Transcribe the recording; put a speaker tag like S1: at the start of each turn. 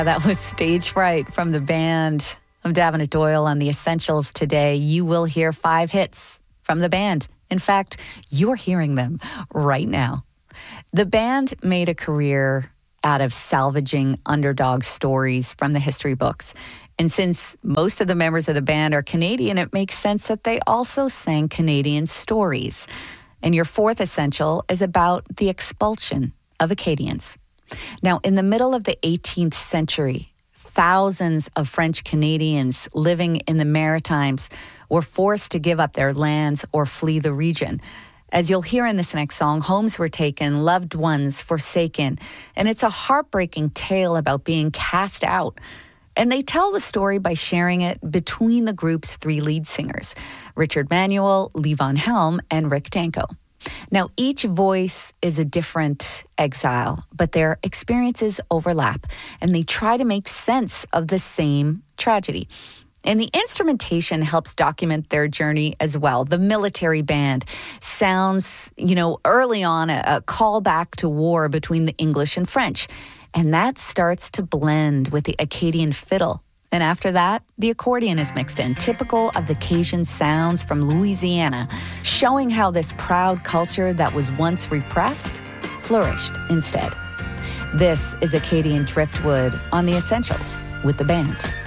S1: That was Stage Fright from the band. I'm Davenant Doyle on The Essentials today. You will hear 5 hits from the band. In fact, you're hearing them right now. The band made a career out of salvaging underdog stories from the history books. And since most of the members of the band are Canadian, it makes sense that they also sang Canadian stories. And your 4th essential is about the expulsion of Acadians. Now, in the middle of the 18th century, thousands of French Canadians living in the Maritimes were forced to give up their lands or flee the region. As you'll hear in this next song, homes were taken, loved ones forsaken, and it's a heartbreaking tale about being cast out. And they tell the story by sharing it between the group's 3 lead singers, Richard Manuel, Levon Helm, and Rick Danko. Now, each voice is a different exile, but their experiences overlap, and they try to make sense of the same tragedy. And the instrumentation helps document their journey as well. The military band sounds, early on a callback to war between the English and French. And that starts to blend with the Acadian fiddle. And after that, the accordion is mixed in, typical of the Cajun sounds from Louisiana, showing how this proud culture that was once repressed flourished instead. This is Acadian Driftwood on The Essentials with the band.